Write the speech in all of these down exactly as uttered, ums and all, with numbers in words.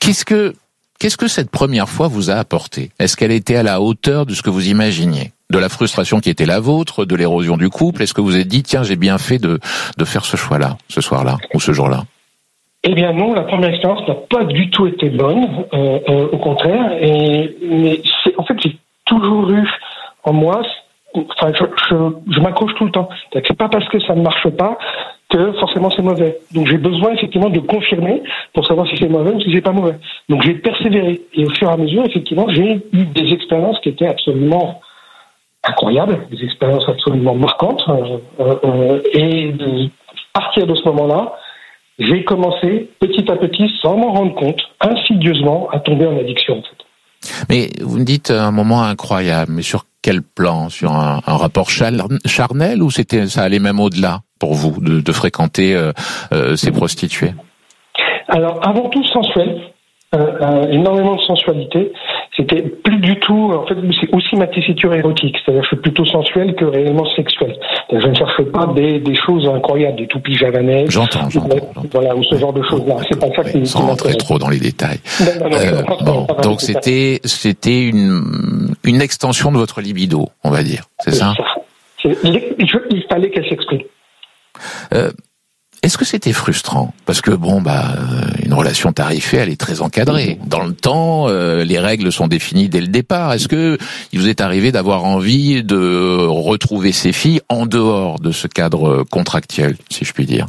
Qu'est-ce que, qu'est-ce que cette première fois vous a apporté? Est-ce qu'elle était à la hauteur de ce que vous imaginiez? De la frustration qui était la vôtre, de l'érosion du couple? Est-ce que vous vous êtes dit, tiens, j'ai bien fait de, de faire ce choix-là, ce soir-là, ou ce jour-là? Eh bien non, la première expérience n'a pas du tout été bonne, euh, euh, au contraire. Et mais c'est, en fait, j'ai toujours eu en moi, enfin, je, je, je m'accroche tout le temps. C'est-à-dire que c'est pas parce que ça ne marche pas que forcément c'est mauvais. Donc j'ai besoin effectivement de confirmer pour savoir si c'est mauvais ou si c'est pas mauvais. Donc j'ai persévéré. Et au fur et à mesure, effectivement, j'ai eu des expériences qui étaient absolument incroyables, des expériences absolument marquantes. Euh, euh, et à partir de ce moment-là, j'ai commencé petit à petit, sans m'en rendre compte, insidieusement, à tomber en addiction, en fait. Mais vous me dites un moment incroyable, mais sur quel plan? Sur un, un rapport charnel, ou c'était, ça allait même au-delà pour vous de, de fréquenter euh, euh, ces prostituées? Alors, avant tout sensuel, euh, euh, énormément de sensualité. C'était plus du tout, en fait, c'est aussi ma tessiture érotique, c'est-à-dire que je suis plutôt sensuel que réellement sexuel. Je ne cherche pas des, des choses incroyables, des toupies javanais. J'entends, j'entends. Voilà, ou ce genre de choses-là. C'est pas ça qui, sans qui rentrer trop dans les détails. Non, non, non, euh, non, bon, non, donc c'était, c'était une, une extension de votre libido, on va dire. C'est ça? C'est, il fallait qu'elle s'exprime. Euh, Est-ce que c'était frustrant? Parce que bon, bah, une relation tarifée, elle est très encadrée. Dans le temps, euh, les règles sont définies dès le départ. Est-ce que il vous est arrivé d'avoir envie de retrouver ces filles en dehors de ce cadre contractuel, si je puis dire?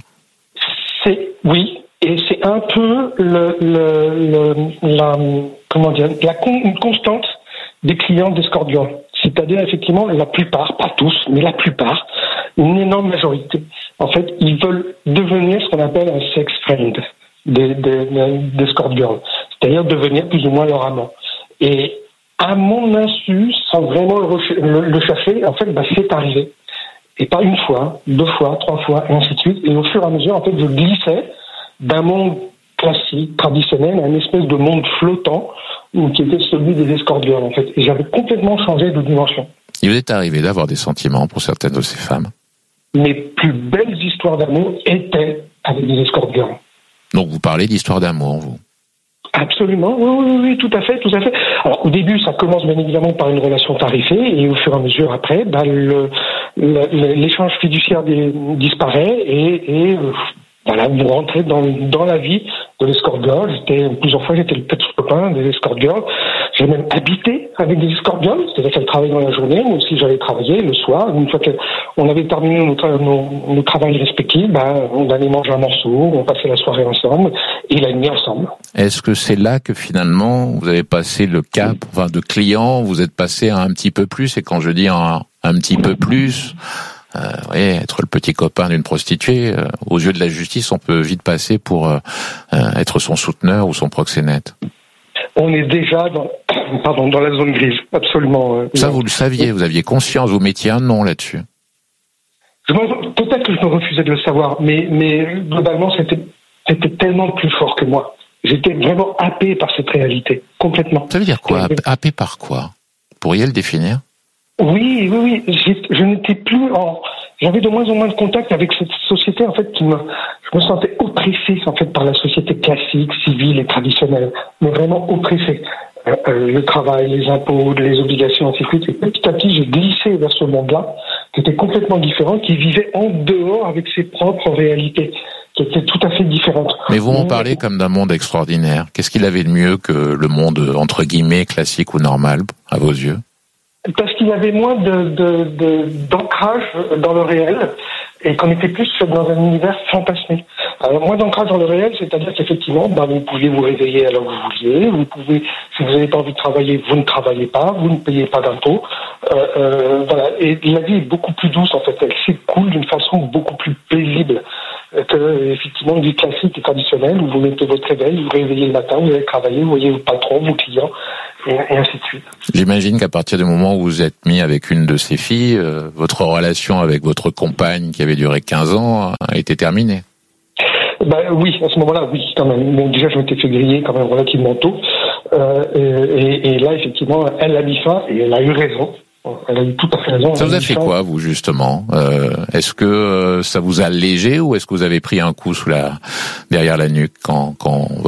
C'est oui, et c'est un peu le, le, le la comment dire la con, une constante des clients d'Escordiol. C'est-à-dire effectivement la plupart, pas tous, mais la plupart, une énorme majorité. En fait, ils veulent devenir ce qu'on appelle un sex friend des, des, des escort girls, c'est-à-dire devenir plus ou moins leur amant. Et à mon insu, sans vraiment le, le, le chercher, en fait, bah, c'est arrivé. Et pas une fois, deux fois, trois fois, et ainsi de suite. Et au fur et à mesure, en fait, je glissais d'un monde classique, traditionnel, à une espèce de monde flottant, qui était celui des escort girls, en fait. Et j'avais complètement changé de dimension. Il vous est arrivé d'avoir des sentiments pour certaines de ces femmes? Mes plus belles histoires d'amour étaient avec des escort girls. Donc vous parlez d'histoire d'amour, vous? Absolument, oui, oui, oui, tout à fait, tout à fait. Alors au début, ça commence bien évidemment par une relation tarifée, et au fur et à mesure après, bah, le, le, l'échange fiduciaire des, disparaît, et, et euh, voilà, vous rentrez dans, dans la vie de l'escort girl. J'étais, plusieurs fois, j'étais le petit copain des escort girls. J'ai même habité avec des escort girls, c'est-à-dire qu'elles travaillaient dans la journée, moi aussi j'allais travailler le soir. Une fois qu'on avait terminé nos, tra- nos, nos travails respectifs, bah, on allait manger un morceau, on passait la soirée ensemble, et la nuit ensemble. Est-ce que c'est là que finalement vous avez passé le cap, enfin de client, vous êtes passé à un petit peu plus? Et quand je dis un, un petit peu plus, euh, oui, être le petit copain d'une prostituée, euh, aux yeux de la justice, on peut vite passer pour euh, euh, être son souteneur ou son proxénète. On est déjà dans, pardon, dans la zone grise, absolument. Euh, Ça, vous le saviez, vous aviez conscience, vous mettiez un nom là-dessus. Je peut-être que je me refusais de le savoir, mais, mais globalement, c'était, c'était tellement plus fort que moi. J'étais vraiment happé par cette réalité, complètement. Ça veut dire quoi? Happé par quoi? Vous pourriez le définir? Oui, oui, oui. J'ai, je n'étais plus en... J'avais de moins en moins de contact avec cette société, en fait, qui me... Je me sentais oppressé, en fait, par la société classique, civile et traditionnelle. Mais vraiment oppressé. Euh, euh, le travail, les impôts, les obligations, ainsi de suite. Et petit à petit, j'ai glissé vers ce monde-là, qui était complètement différent, qui vivait en dehors avec ses propres réalités, qui étaient tout à fait différentes. Mais vous en parlez comme d'un monde extraordinaire. Qu'est-ce qu'il avait de mieux que le monde, entre guillemets, classique ou normal, à vos yeux? Parce qu'il y avait moins de, de, de, d'ancrage dans le réel et qu'on était plus dans un univers fantasmé. Alors, moins d'ancrage dans le réel, c'est-à-dire qu'effectivement, bah, vous pouviez vous réveiller alors que vous vouliez, vous pouvez, si vous n'avez pas envie de travailler, vous ne travaillez pas, vous ne payez pas d'impôts. Euh, euh, voilà. Et la vie est beaucoup plus douce, en fait. Elle s'écoule d'une façon beaucoup plus paisible que, effectivement, une vie classique et traditionnelle où vous mettez votre réveil, vous vous réveillez le matin, vous allez travailler, vous voyez vos patrons, vos clients, et, et ainsi de suite. J'imagine qu'à partir du moment où vous êtes mis avec une de ces filles, euh, votre relation avec votre compagne qui avait duré quinze ans a été terminée. Ben oui, à ce moment-là, oui, quand même. Bon, déjà, je m'étais fait griller quand même relativement tôt. Euh, et, et là, effectivement, elle a mis fin et elle a eu raison. Elle a eu tout à fait raison. Ça vous a fait quoi, vous, justement? euh, Est-ce que euh, ça vous a allégé ou est-ce que vous avez pris un coup sous la derrière la nuque quand quand